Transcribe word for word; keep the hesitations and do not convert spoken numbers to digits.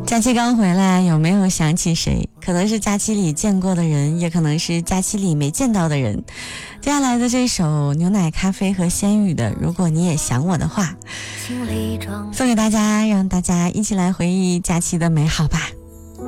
假期刚回来，有没有想起谁？可能是假期里见过的人，也可能是假期里没见到的人。接下来的这首牛奶咖啡和仙语的如果你也想我的话，送给大家，让大家一起来回忆假期的美好吧。